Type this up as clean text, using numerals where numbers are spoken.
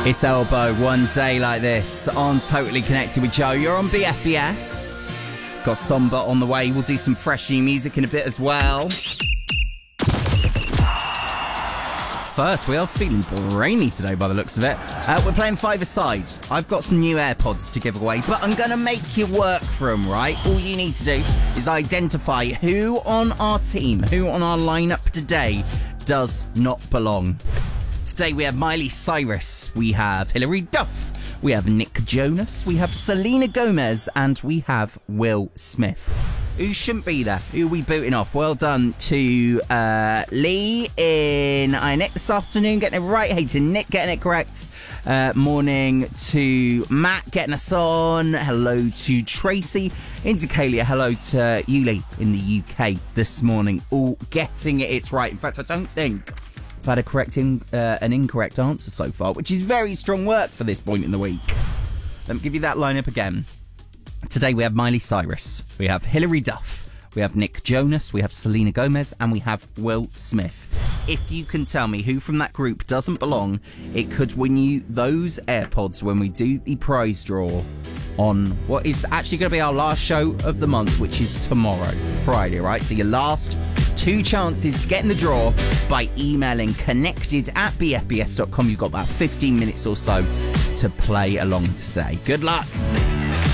It's Elbow, one day like this, on Totally Connected with Joe. You're on BFBS. Got Somber on the way. We'll do some fresh new music in a bit as well. First, we are feeling brainy today by the looks of it. We're playing five-a-side. I've got some new AirPods to give away, but I'm going to make you work for them, right? All you need to do is identify who on our team, who on our lineup today does not belong. Today we have Miley Cyrus, we have Hilary Duff, we have Nick Jonas, we have Selena Gomez, and we have Will Smith. Who shouldn't be there? Who are we booting off? Well done to Lee in Nick this afternoon, getting it right. Hey to Nick, getting it correct. Morning to Matt, getting us on. Hello to Tracy. Into Kalia, hello to Yuli in the UK this morning. All getting it right. In fact, I don't think I've had an incorrect answer so far, which is very strong work for this point in the week. Let me give you that lineup again. Today we have Miley Cyrus, we have Hilary Duff, we have Nick Jonas, we have Selena Gomez, and we have Will Smith. If you can tell me who from that group doesn't belong, it could win you those AirPods when we do the prize draw on what is actually going to be our last show of the month, which is tomorrow, Friday, right? So your last two chances to get in the draw by emailing connected@bfbs.com. You've got about 15 minutes or so to play along today. Good luck.